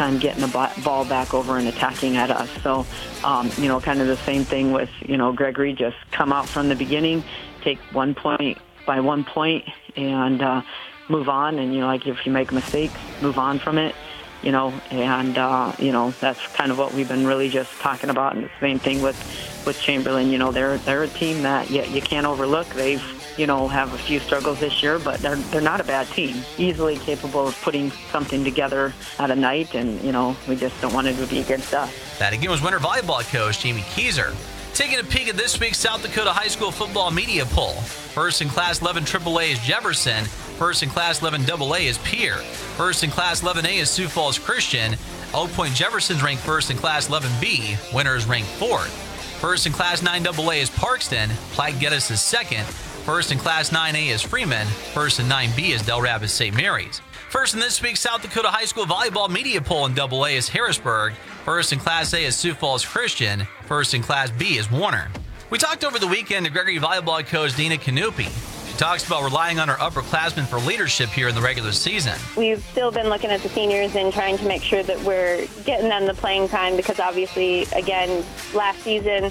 time getting the ball back over and attacking at us. So, kind of the same thing with, Gregory, just come out from the beginning, take 1 point by 1 point and move on. And, like if you make a mistake, move on from it, and that's kind of what we've been really just talking about. And the same thing with Chamberlain. They're a team that you can't overlook. They've have a few struggles this year, but they're not a bad team. Easily capable of putting something together at a night, and, we just don't want it to be against us. That again was winter volleyball coach Jamie Keyser. Taking a peek at this week's South Dakota High School football media poll. First in Class 11 AAA is Jefferson. First in Class 11 AA is Pierre. First in Class 11A is Sioux Falls Christian. Oak Point Jefferson's ranked first in Class 11B. Winter is ranked fourth. First in Class 9 AA is Parkston. Platte Geddes is second. First in Class 9A is Freeman. First in 9B is Del Rapids St. Mary's. First in this week's South Dakota High School volleyball media poll in AA is Harrisburg. First in Class A is Sioux Falls Christian. First in Class B is Warner. We talked over the weekend to Gregory volleyball coach Dina Canupi. She talks about relying on her upperclassmen for leadership here in the regular season. We've still been looking at the seniors and trying to make sure that we're getting them the playing time because obviously, again, last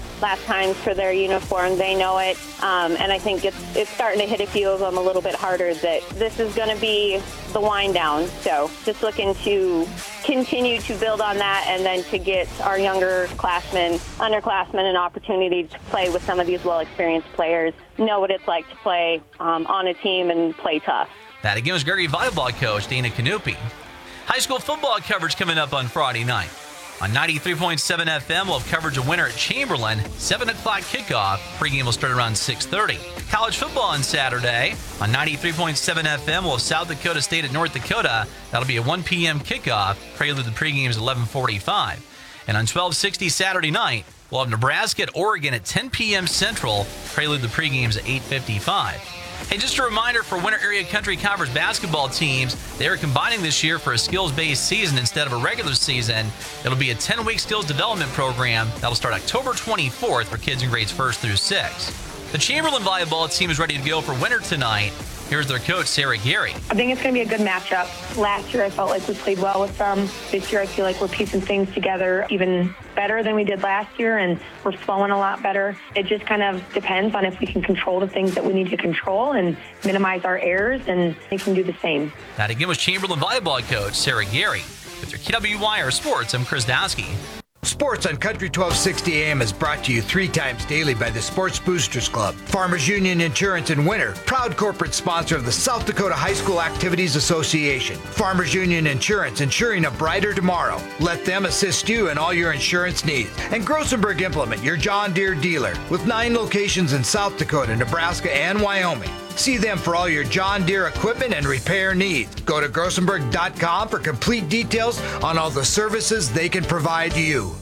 times for their uniform, they know it. And I think it's starting to hit a few of them a little bit harder that this is going to be the wind down. So just looking to continue to build on that and then to get our younger underclassmen an opportunity to play with some of these well-experienced players, know what it's like to play on a team and play tough. That again was Gregory volleyball coach Dana Canupi. High school football coverage coming up on Friday night. On 93.7 FM, we'll have coverage of winter at Chamberlain, 7 o'clock kickoff. Pregame will start around 6:30. College football on Saturday. On 93.7 FM, we'll have South Dakota State at North Dakota. That'll be a 1 p.m. kickoff. Prelude to the pregame is 11:45. And on 1260 Saturday night, we'll have Nebraska at Oregon at 10 p.m. Central. Prelude to the pregame is 8:55. Hey, just a reminder for Winter Area Country Conference basketball teams, they are combining this year for a skills-based season instead of a regular season. It'll be a 10-week skills development program that'll start October 24th for kids in grades 1st through 6th. The Chamberlain volleyball team is ready to go for winter tonight. Here's their coach, Sarah Gary. I think it's going to be a good matchup. Last year, I felt like we played well with them. This year, I feel like we're piecing things together even better than we did last year, and we're flowing a lot better. It just kind of depends on if we can control the things that we need to control and minimize our errors, and they can do the same. That again was Chamberlain volleyball coach, Sarah Gary. With your KWYR Sports, I'm Chris Dowski. Sports on Country 1260 AM is brought to you 3 times daily by the Sports Boosters Club. Farmers Union Insurance in Winter, proud corporate sponsor of the South Dakota High School Activities Association. Farmers Union Insurance, ensuring a brighter tomorrow. Let them assist you in all your insurance needs. And Grossenberg Implement, your John Deere dealer, with 9 locations in South Dakota, Nebraska, and Wyoming. See them for all your John Deere equipment and repair needs. Go to grossenberg.com for complete details on all the services they can provide you.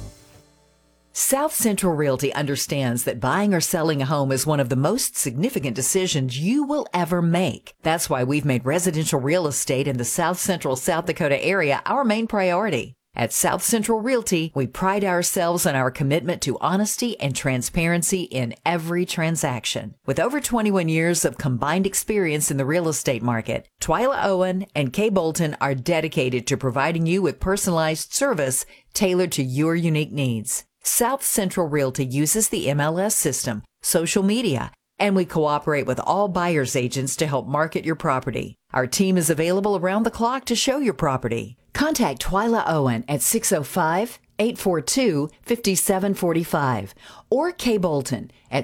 South Central Realty understands that buying or selling a home is one of the most significant decisions you will ever make. That's why we've made residential real estate in the South Central South Dakota area our main priority. At South Central Realty, we pride ourselves on our commitment to honesty and transparency in every transaction. With over 21 years of combined experience in the real estate market, Twyla Owen and Kay Bolton are dedicated to providing you with personalized service tailored to your unique needs. South Central Realty uses the MLS system, social media, and we cooperate with all buyer's agents to help market your property. Our team is available around the clock to show your property. Contact Twyla Owen at 605-842-5745 or Kay Bolton at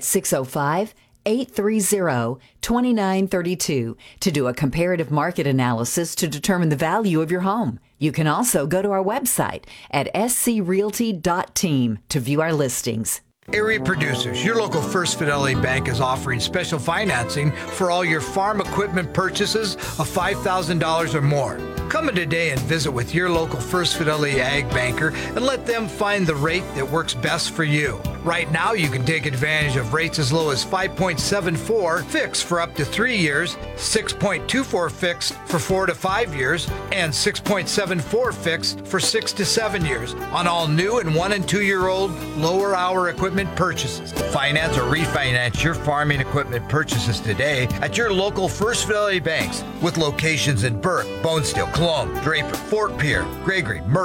605-830-2932 to do a comparative market analysis to determine the value of your home. You can also go to our website at screalty.team to view our listings. Area producers, your local First Fidelity Bank is offering special financing for all your farm equipment purchases of $5,000 or more. Come in today and visit with your local First Fidelity Ag Banker and let them find the rate that works best for you. Right now, you can take advantage of rates as low as 5.74 fixed for up to 3 years, 6.24 fixed for 4 to 5 years, and 6.74 fixed for 6 to 7 years on all new and 1 and 2 year old lower hour equipment purchases. Finance or refinance your farming equipment purchases today at your local First Fidelity banks with locations in Burke, Bonesteel, Cologne, Draper, Fort Pierre, Gregory, Murray,